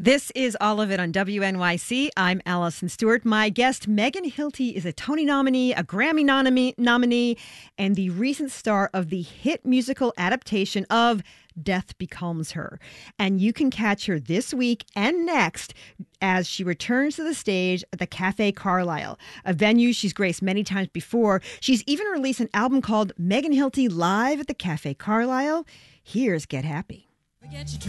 This is All of It on WNYC. I'm Allison Stewart. My guest, Megan Hilty, is a Tony nominee, a Grammy nominee, and the recent star of the hit musical adaptation of Death Becomes Her. And you can catch her this week and next as she returns to the stage at the Cafe Carlyle, a venue she's graced many times before. She's even released an album called Megan Hilty Live at the Cafe Carlyle. Here's Get Happy.